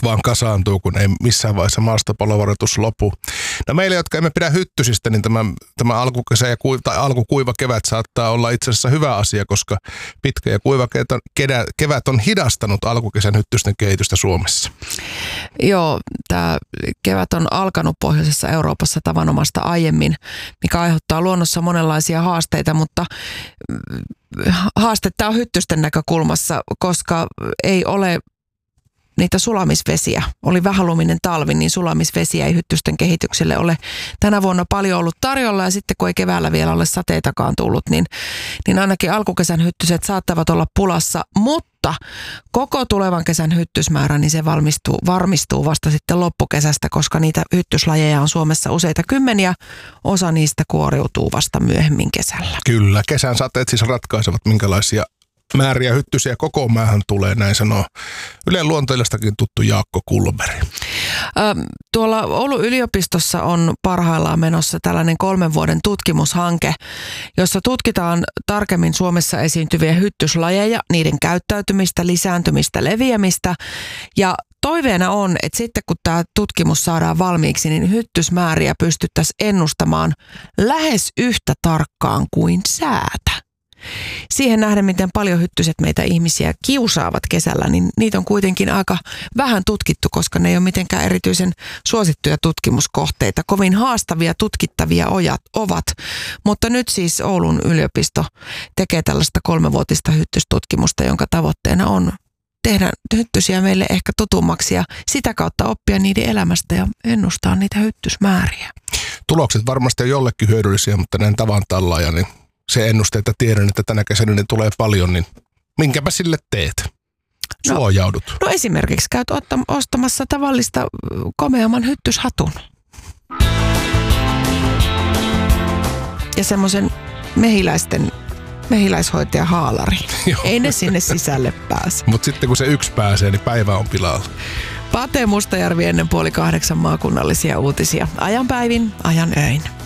vaan kasaantuu, kun ei missään vaiheessa maastopallovaroitus lopu. No meille, jotka emme pidä hyttysistä, niin tämä alkukesä tai alkukuiva kevät saattaa olla itse asiassa hyvä asia, koska pitkä ja kuiva kevät on hidastanut alkukesän hyttysten kehitystä Suomessa. Joo, tämä kevät on alkanut pohjoisessa Euroopassa tavanomaista aiemmin, mikä aiheuttaa luonnossa monenlaisia haasteita, mutta haastetta on hyttysten näkökulmassa, koska ei ole niitä sulamisvesiä. Oli vähäluminen talvi, niin sulamisvesiä ei hyttysten kehitykselle ole tänä vuonna paljon ollut tarjolla. Ja sitten kun ei keväällä vielä ole sateitakaan tullut, niin ainakin alkukesän hyttyset saattavat olla pulassa. Mutta koko tulevan kesän hyttysmäärä, niin se varmistuu vasta sitten loppukesästä, koska niitä hyttyslajeja on Suomessa useita kymmeniä. Osa niistä kuoriutuu vasta myöhemmin kesällä. Kyllä, kesän sateet siis ratkaisevat, minkälaisia määriä hyttysiä koko maahan tulee, näin sanoo Ylen luonteellistakin tuttu Jaakko Kulberi. Tuolla Oulun yliopistossa on parhaillaan menossa tällainen 3 vuoden tutkimushanke, jossa tutkitaan tarkemmin Suomessa esiintyviä hyttyslajeja, niiden käyttäytymistä, lisääntymistä, leviämistä. Ja toiveena on, että sitten kun tämä tutkimus saadaan valmiiksi, niin hyttysmääriä pystyttäisiin ennustamaan lähes yhtä tarkkaan kuin säätä. Siihen nähden, miten paljon hyttyset meitä ihmisiä kiusaavat kesällä, niin niitä on kuitenkin aika vähän tutkittu, koska ne ei ole mitenkään erityisen suosittuja tutkimuskohteita. Kovin haastavia tutkittavia ovat, mutta nyt siis Oulun yliopisto tekee tällaista 3-vuotista hyttystutkimusta, jonka tavoitteena on tehdä hyttysiä meille ehkä tutummaksi ja sitä kautta oppia niiden elämästä ja ennustaa niitä hyttysmääriä. Tulokset varmasti on jollekin hyödyllisiä, mutta näin tavan tallaaja, niin se ennuste, että tiedän, että tänä kesänä ne tulee paljon, niin minkäpä sille teet? Suojaudut. No esimerkiksi käyt ostamassa tavallista komeamman hyttyshatun. Ja semmoisen mehiläishoitajahaalari. Ei ne sinne sisälle pääse. Mutta sitten kun se yksi pääsee, niin päivä on pilalla. Pate Mustajärvi ennen 7:30 maakunnallisia uutisia. Ajan päivin, ajan öin.